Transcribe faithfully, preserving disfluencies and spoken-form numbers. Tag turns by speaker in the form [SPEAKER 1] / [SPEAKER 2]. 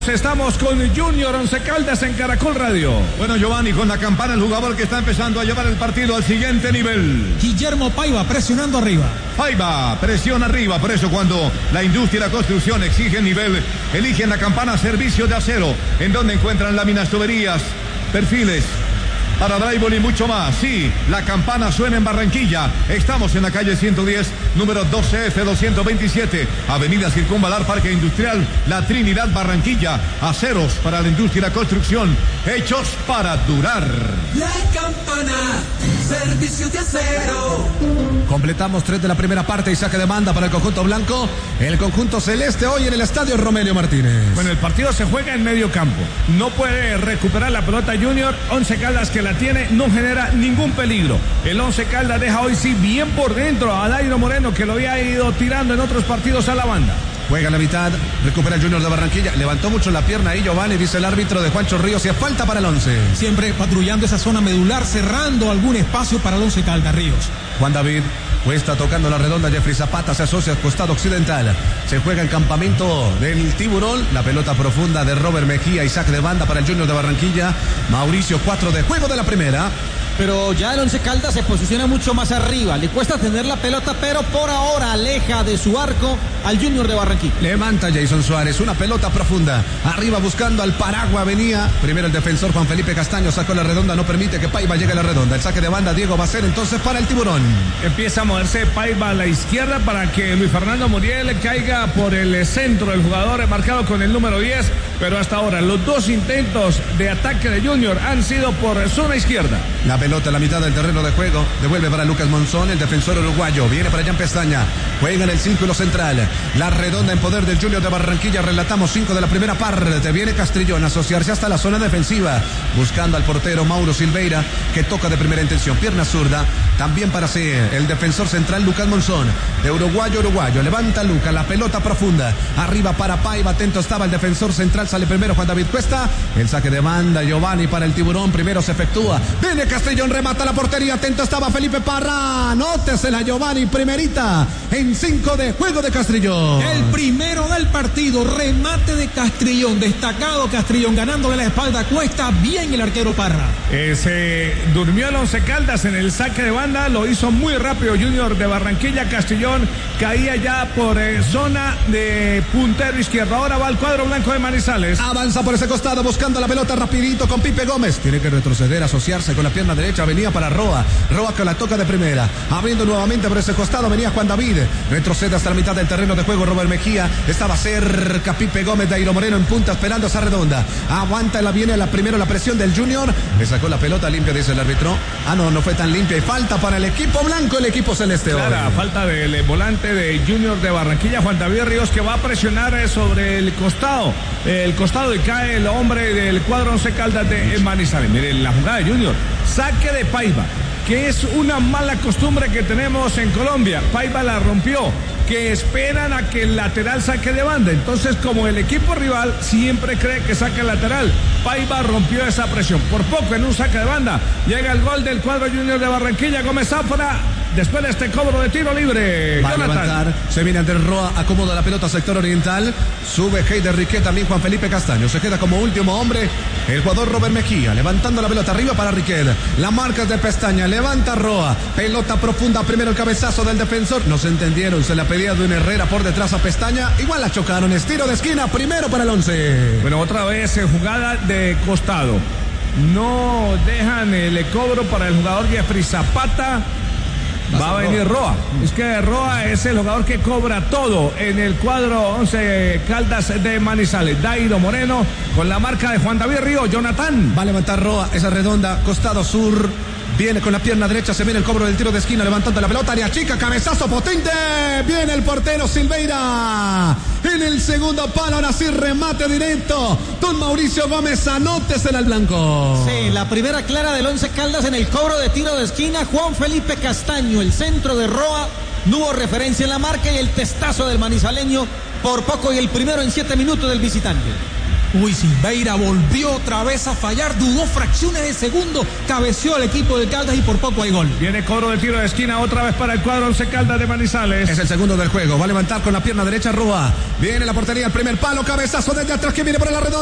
[SPEAKER 1] Estamos con Junior Once Caldas en Caracol Radio.
[SPEAKER 2] Bueno, Giovanni, con la campana el jugador que está empezando a llevar el partido al siguiente nivel.
[SPEAKER 3] Guillermo Paiva presionando arriba.
[SPEAKER 2] Paiva, presión arriba. Por eso cuando la industria y la construcción exigen nivel, eligen la campana servicio de acero, en donde encuentran láminas, tuberías, perfiles para drywall y mucho más. Sí, la campana suena en Barranquilla. Estamos en la calle ciento diez, número doce F doscientos veintisiete, Avenida Circunvalar, Parque Industrial La Trinidad, Barranquilla. Aceros para la industria y la construcción, hechos para durar.
[SPEAKER 4] La campana, servicio de acero.
[SPEAKER 5] Completamos tres de la primera parte y saque de banda para el conjunto blanco. El conjunto celeste hoy en el estadio Romelio Martínez.
[SPEAKER 1] Bueno, el partido se juega en medio campo. No puede recuperar la pelota Junior. Once Caldas, que la tiene, no genera ningún peligro. El Once Caldas deja hoy sí bien por dentro a Dairo Moreno, que lo había ido tirando en otros partidos a la banda.
[SPEAKER 5] Juega la mitad, recupera el Junior de Barranquilla. Levantó mucho la pierna ahí Giovanni, dice el árbitro de Juancho Ríos, y es falta para el once.
[SPEAKER 3] Siempre patrullando esa zona medular, cerrando algún espacio para el Once Caldas. Ríos.
[SPEAKER 5] Juan David Cuesta tocando la redonda, Jeffrey Zapata se asocia al costado occidental. Se juega el campamento del Tiburón. La pelota profunda de Robert Mejía y saque de banda para el Junior de Barranquilla. Mauricio, cuatro de juego de la primera.
[SPEAKER 6] Pero ya el Once Caldas se posiciona mucho más arriba. Le cuesta tener la pelota, pero por ahora aleja de su arco al Junior de Barranquilla.
[SPEAKER 5] Levanta Jason Suárez, una pelota profunda. Arriba buscando al Paragua, venía. Primero el defensor Juan Felipe Castaño sacó la redonda, no permite que Paiva llegue a la redonda. El saque de banda Diego va a ser entonces para el Tiburón.
[SPEAKER 1] Empieza a moverse Paiva a la izquierda para que Luis Fernando Muriel caiga por el centro. El jugador marcado con el número diez. Pero hasta ahora los dos intentos de ataque de Junior han sido por zona izquierda.
[SPEAKER 5] La pelota en la mitad del terreno de juego. Devuelve para Lucas Monzón, el defensor uruguayo. Viene para Jan Pestaña. Juega en el círculo central. La redonda en poder del Junior de Barranquilla. Relatamos cinco de la primera parte. Viene Castrillón a asociarse hasta la zona defensiva. Buscando al portero Mauro Silveira, que toca de primera intención. Pierna zurda. También para sí, el defensor central Lucas Monzón. De uruguayo uruguayo. Levanta Lucas. La pelota profunda. Arriba para Paiva. Atento estaba el defensor central. Sale primero Juan David Cuesta. El saque de banda Giovanni para el Tiburón. Primero se efectúa. Viene Castrillón. Remata la portería. Atento estaba Felipe Parra. Nótesela Giovanni. Primerita en cinco de juego de Castrillón.
[SPEAKER 3] El primero del partido. Remate de Castrillón. Destacado Castrillón. Ganándole la espalda a Cuesta. Bien el arquero Parra.
[SPEAKER 1] Eh, se durmió el Once Caldas en el saque de banda. Lo hizo muy rápido Junior de Barranquilla. Castrillón caía ya por eh, zona de puntero izquierdo. Ahora va al cuadro blanco de Manizales.
[SPEAKER 5] Avanza por ese costado buscando la pelota rapidito con Pipe Gómez. Tiene que retroceder, asociarse con la pierna derecha. Venía para Roa. Roa que la toca de primera. Abriendo nuevamente por ese costado venía Juan David. Retrocede hasta la mitad del terreno de juego Robert Mejía. Estaba cerca Pipe Gómez. Dairo Moreno en punta esperando esa redonda. Aguanta, la viene la primero la presión del Junior. Le sacó la pelota limpia, dice el árbitro. Ah, no, no fue tan limpia. Y falta para el equipo blanco, el equipo celeste.
[SPEAKER 1] Clara, hoy. Falta del volante de Junior de Barranquilla, Juan David Ríos, que va a presionar sobre el costado. El costado y cae el hombre del cuadro Once Caldas de Manizales. Miren la jugada de Junior. Saque de Paiva, que es una mala costumbre que tenemos en Colombia. Paiva la rompió, que esperan a que el lateral saque de banda. Entonces, como el equipo rival siempre cree que saca el lateral, Paiva rompió esa presión. Por poco en un saque de banda llega el gol del cuadro Junior de Barranquilla. Gómez Zafra. Después de este cobro de tiro libre,
[SPEAKER 5] va a
[SPEAKER 1] Jonathan.
[SPEAKER 5] levantar, se viene Andrés Roa, acomoda la pelota sector oriental, sube Heider Riquet, también Juan Felipe Castaño, se queda como último hombre el jugador Robert Mejía, levantando la pelota arriba para Riquet, la marca de Pestaña, levanta Roa, pelota profunda, primero el cabezazo del defensor, no se entendieron, se la pedía de un Herrera por detrás a Pestaña, igual la chocaron, estiro de esquina, primero para el once.
[SPEAKER 1] Bueno, otra vez en jugada de costado, no dejan el cobro para el jugador Jeffrey Zapata. Va a venir Roa. Es que Roa es el jugador que cobra todo en el cuadro Once Caldas de Manizales. Dairo Moreno con la marca de Juan David Río. Jonathan.
[SPEAKER 5] Va a levantar Roa, esa redonda, costado sur. Viene con la pierna derecha, se viene el cobro del tiro de esquina, levantando la pelota, área chica, cabezazo potente. Viene el portero Silveira. En el segundo palo, ahora sí remate directo. Don Mauricio Gómez, anótesela al blanco.
[SPEAKER 6] Sí, la primera clara del Once Caldas en el cobro de tiro de esquina. Juan Felipe Castaño, el centro de Roa. No hubo referencia en la marca y el testazo del manizaleño por poco y el primero en siete minutos del visitante.
[SPEAKER 3] Uy, Silveira volvió otra vez a fallar, dudó fracciones de segundo, cabeció el equipo del Caldas y por poco hay gol.
[SPEAKER 1] Viene cobro de tiro de esquina otra vez para el cuadro Once Caldas de Manizales.
[SPEAKER 5] Es el segundo del juego, va a levantar con la pierna derecha Rúa. Viene la portería, el primer palo, cabezazo desde atrás que viene por la redonda.